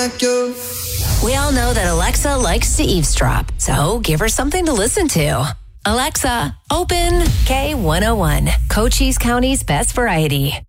like you. We all know that Alexa likes to eavesdrop, so give her something to listen to. Alexa, open K101, Cochise County's best variety.